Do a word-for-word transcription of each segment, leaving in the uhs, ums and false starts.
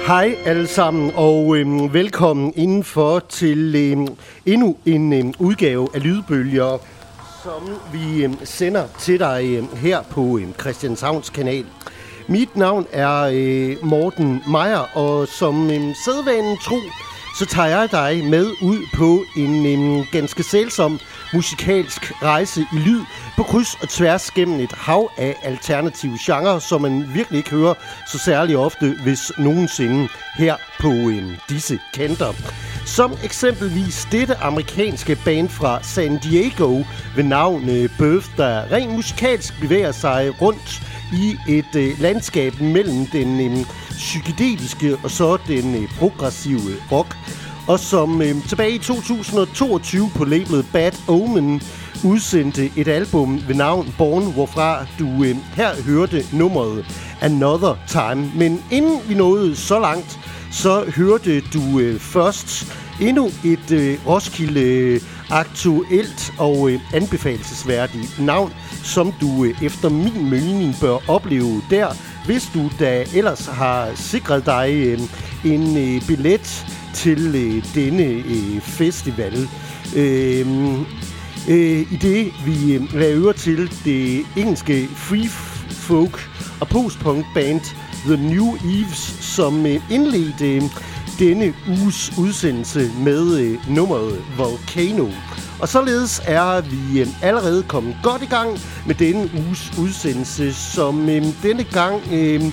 Hej alle sammen, og øhm, velkommen indenfor til øhm, endnu en øhm, udgave af Lydbølger, som vi øhm, sender til dig øhm, her på øhm, Christianshavns kanal. Mit navn er øh, Morten Meier, og som øhm, sædvanen tro, så tager jeg dig med ud på en øhm, ganske sælsom musikalsk rejse i lyd på kryds og tværs gennem et hav af alternative genrer, som man virkelig ikke hører så særlig ofte, hvis nogensinde, her på øhm, disse kanter. Som eksempelvis dette amerikanske band fra San Diego ved navn øh, Birth, der rent musikalsk bevæger sig rundt i et øh, landskab mellem den øh, psykedeliske og så den øh, progressive rock, og som øh, tilbage i to tusind og toogtyve på labelet Bad Omen udsendte et album ved navn Born, hvorfra du øh, her hørte nummeret Another Time. Men inden vi nåede så langt, så hørte du øh, først endnu et øh, Roskilde øh, aktuelt og øh, anbefalesværdigt navn, som du øh, efter min mening bør opleve der, hvis du da ellers har sikret dig øh, en øh, billet til øh, denne øh, festival. Øh, øh, I det vi øh, lader øre til det engelske free folk og postpunk band The New Eves, som øh, indledte øh, denne uges udsendelse med øh, nummeret Volcano. Og således er vi øh, allerede kommet godt i gang med denne uges udsendelse, som øh, denne gang øh,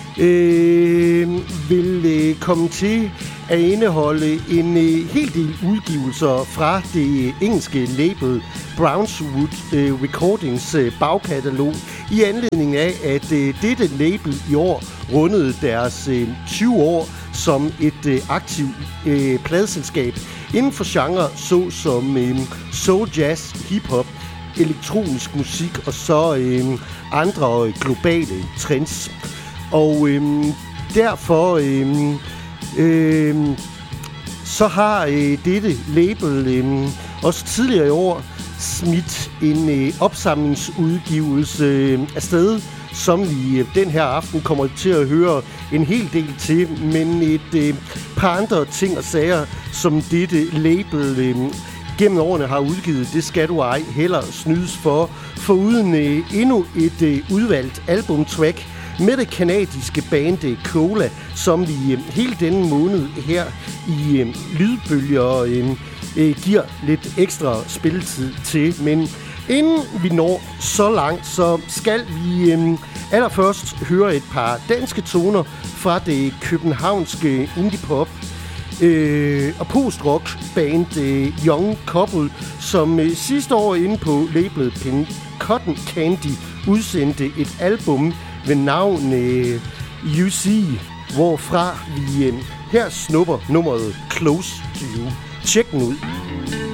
øh, vil øh, komme til at indeholde en øh, hel del udgivelser fra det engelske label Brownswood øh, Recordings øh, bagkatalog, i anledning af, at øh, dette label i år rundede deres øh, tyve år som et øh, aktivt øh, pladeselskab inden for genre såsom øh, soul, jazz, hiphop, elektronisk musik og så øh, andre øh, globale trends. Og øh, derfor øh, øh, så har øh, dette label øh, også tidligere i år smidt en øh, opsamlingsudgivelse øh, afsted, som vi øh, den her aften kommer til at høre en hel del til, men et øh, par andre ting og sager, som dette label øh, gennem årene har udgivet, det skal du ej heller snydes for, foruden øh, endnu et øh, udvalgt albumtrack med det kanadiske band øh, Cola, som vi øh, hele denne måned her i øh, Lydbølger øh, øh, giver lidt ekstra spilletid til. Men inden vi når så langt, så skal vi øh, allerførst høre et par danske toner fra det københavnske indie-pop øh, og post-rock band øh, Young Couple, som øh, sidste år inde på labelet Pink Cotton Candy udsendte et album ved navn øh, You See, hvorfra vi øh, her snupper nummeret Close to You. Tjek den ud.